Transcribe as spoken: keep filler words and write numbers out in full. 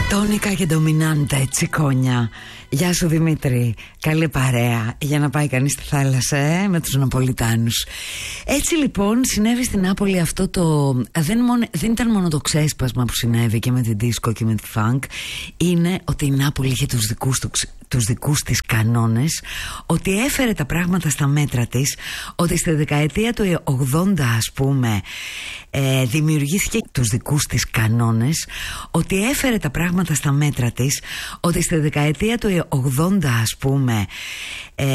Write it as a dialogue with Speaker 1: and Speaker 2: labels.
Speaker 1: Τόνικα και ντομινάντε, τσικόνια. Γεια σου Δημήτρη, καλή παρέα για να πάει κανείς στη θάλασσα ε, με τους Ναπολιτάνους. Έτσι λοιπόν συνέβη στην Νάπολη αυτό το... Δεν, μόνο, δεν ήταν μόνο το ξέσπασμα που συνέβη και με την δίσκο και με τη φανκ. Είναι ότι η Νάπολη είχε τους δικούς του τους δικούς της κανόνες, ότι έφερε τα πράγματα στα μέτρα της, ότι στη δεκαετία του ογδόντα ας πούμε ε, δημιουργήθηκε τους δικούς της κανόνες, ότι έφερε τα πράγματα στα μέτρα της, ότι στη δεκαετία του ογδόντα ας πούμε ε,